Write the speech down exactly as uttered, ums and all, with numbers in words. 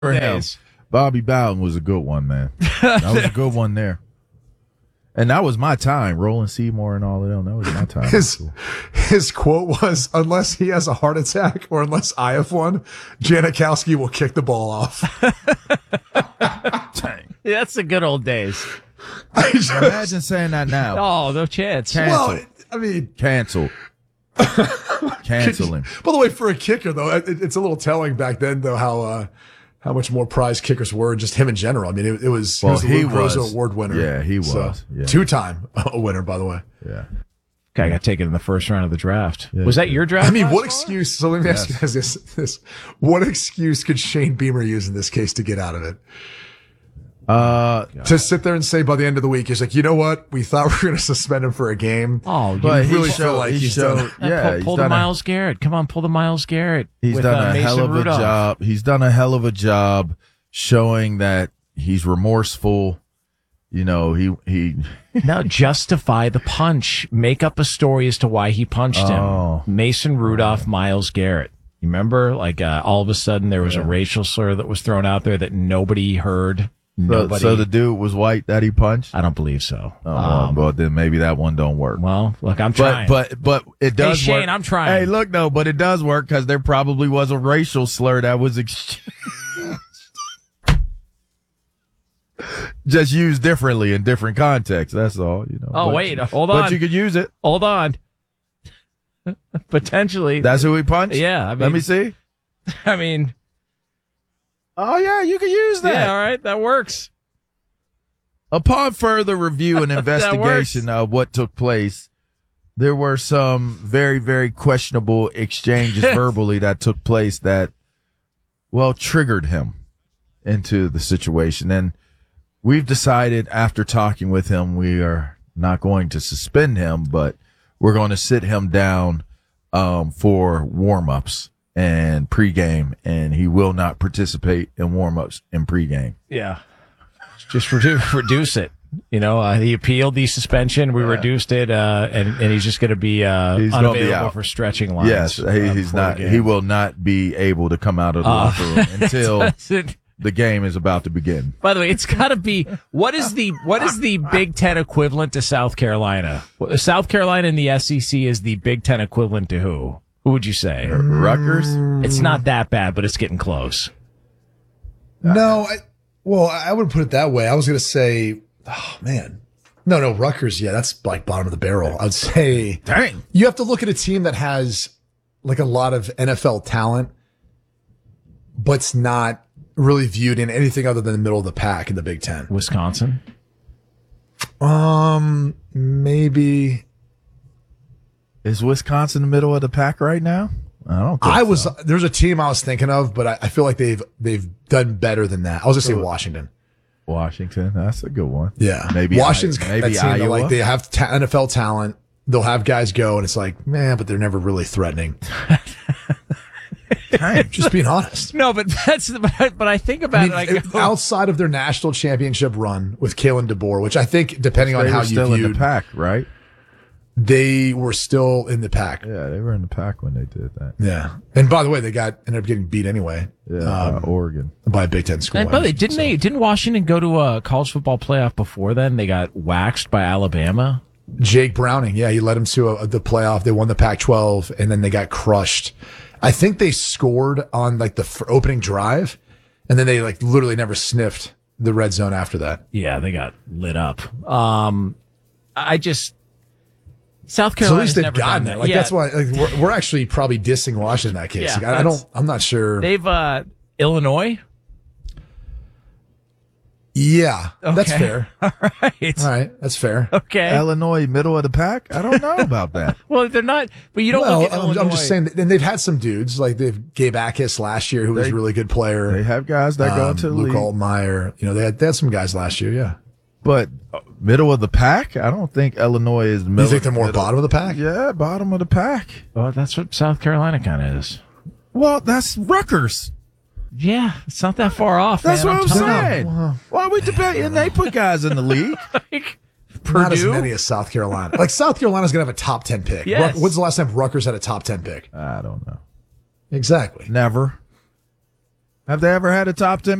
For him. Bobby Bowden was a good one, man. That was a good one there. And that was my time. Roland Seymour and all of them. That was my time. His, his quote was, unless he has a heart attack or unless I have one, Janikowski will kick the ball off. Dang. Yeah, that's the good old days. I just, imagine saying that now. Oh, no chance. Cancel. Well, I mean, cancel. Cancel him. By the way, for a kicker, though, it, it's a little telling back then, though, how uh, how much more prized kickers were, just him in general. I mean, it, it was, well, he was the Lou was. Groza Award winner. Yeah, he was. So, yeah. Two-time winner, by the way. Yeah. Guy got taken in the first round of the draft. Yeah, was that your draft? I mean, what excuse? So let me ask yes. you this, this: what excuse could Shane Beamer use in this case to get out of it? Uh, to sit there and say by the end of the week, he's like, you know what? We thought we were going to suspend him for a game. Oh, you but really he feel showed, like he he's showed, done. Yeah, pull, he's pull the done Myles a, Garrett. Come on, pull the Myles Garrett. He's with, done uh, a Mason hell of Rudolph. a job. He's done a hell of a job showing that he's remorseful. You know, he he. Now justify the punch. Make up a story as to why he punched Oh. him. Mason Rudolph, Myles Garrett. You remember, like uh, all of a sudden there was yeah. a racial slur that was thrown out there that nobody heard. So, Nobody. so the dude was white that he punched? I don't believe so. Oh, um, well, then maybe that one don't work. Well, look, I'm trying. But but, but it does hey, work. Shane, I'm trying. Hey, look, no, but it does work because there probably was a racial slur that was exchanged. Just used differently in different contexts. That's all, you know. Oh, but, wait, hold on. But you could use it. Hold on. Potentially. That's who he punched? Yeah. I mean, Let me see. I mean. Oh, yeah, you could use that. Yeah, all right. That works. Upon further review and investigation of what took place, there were some very, very questionable exchanges verbally that took place that, well, triggered him into the situation. And we've decided after talking with him, we are not going to suspend him, but we're going to sit him down um, for warm-ups and pregame, and he will not participate in warm-ups and pregame. Yeah. Just reduce, reduce it. You know, uh, he appealed the suspension. We yeah. reduced it, uh, and, and he's just going to be uh, he's unavailable be out. for stretching lines. Yes, he, uh, he's not. He will not be able to come out of the uh, locker room until the game is about to begin. By the way, it's got to be what is the what is the Big Ten equivalent to South Carolina? South Carolina in the S E C is the Big Ten equivalent to who? Who would you say? Rutgers. It's not that bad, but it's getting close. No, I, well, I wouldn't put it that way. I was going to say, oh man, no, no, Rutgers. Yeah, that's like bottom of the barrel. I'd say, dang, you have to look at a team that has like a lot of N F L talent, but's not really viewed in anything other than the middle of the pack in the Big Ten. Wisconsin. Um, maybe. Is Wisconsin in the middle of the pack right now? I don't think I was, so. There's a team I was thinking of, but I, I feel like they've, they've done better than that. I was going to say Washington. Washington. That's a good one. Yeah. Maybe Washington's I, maybe that team that, Iowa. like they have ta- N F L talent. They'll have guys go and it's like, man, but they're never really threatening. Just being honest. No, but that's, but, but I think about I mean, it. Like, outside of their national championship run with Kalen DeBoer, which I think, depending on they how were you still viewed, in the pack, right? They were still in the pack. Yeah, they were in the pack when they did that. Yeah, and by the way, they got ended up getting beat anyway. Yeah, um, uh, Oregon by a Big Ten school. And by the way, didn't so. they? Didn't Washington go to a college football playoff before then? They got waxed by Alabama. Jake Browning, yeah, he led them to a, the playoff. They won the Pac twelve, and then they got crushed. I think they scored on like the f- opening drive, and then they like literally never sniffed the red zone after that. Yeah, they got lit up. Um, I just South Carolina. So at least they've gotten that. it. Like yeah. that's why like, we're, we're actually probably dissing Washington in that case. Yeah, like, I, I don't. I'm not sure. They've uh, Illinois. Yeah, okay. that's fair. All right. All right, that's fair. Okay. Illinois, middle of the pack. I don't know about that. Well, they're not. But you don't well, look at I'm, Illinois. I'm just saying. That, and they've had some dudes like they've Gabe Akis last year, who was They- a really good player. They have guys that go Um, to the Luke league, Altmaier. You know, they had they had some guys last year. Yeah. but uh, middle of the pack. I don't think Illinois is middle. You think they're more middle. bottom of the pack? Yeah, bottom of the pack. Well, that's what South Carolina kind of is. Well, that's Rutgers. Yeah, it's not that far off. That's man. what I'm, telling saying. you. Wow. Why are we debating? They put guys in the league. Like, Not as Purdue? many as South Carolina. Like South Carolina's gonna have a top ten pick. Yes. Ruck- When's the last time Rutgers had a top ten pick? I don't know. Exactly. Never. Have they ever had a top ten